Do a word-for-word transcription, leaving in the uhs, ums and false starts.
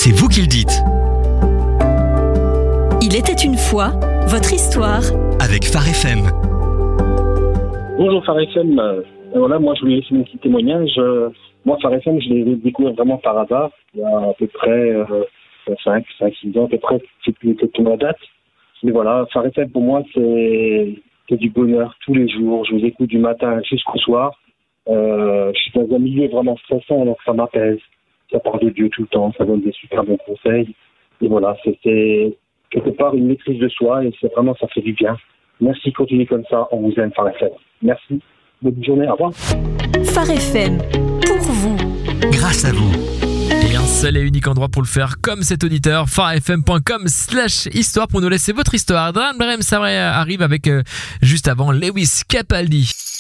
c'est vous qui le dites. Il était une fois, votre histoire. Avec Phare F M. Bonjour Phare F M. Euh, voilà, moi je voulais laisser mon petit témoignage. Euh, moi Phare F M, je l'ai découvert vraiment par hasard. Il y a à peu près euh, cinq, six ans, à peu près, c'est plus exactement la date. Mais voilà, Phare F M pour moi c'est, c'est du bonheur tous les jours. Je vous écoute du matin jusqu'au soir. Euh, je suis dans un milieu vraiment stressant, donc ça m'apaise. Ça parle de Dieu tout le temps, ça donne des super bons conseils. Et voilà, c'était quelque part une maîtrise de soi et c'est vraiment, ça fait du bien. Merci, continuez comme ça, on vous aime Phare F M. Merci, bonne journée, au revoir. Phare F M, pour vous. Grâce à vous. Et un seul et unique endroit pour le faire, comme cet auditeur, pharefm.com slash histoire pour nous laisser votre histoire. Dran Brem Savray arrive avec euh, juste avant Lewis Capaldi.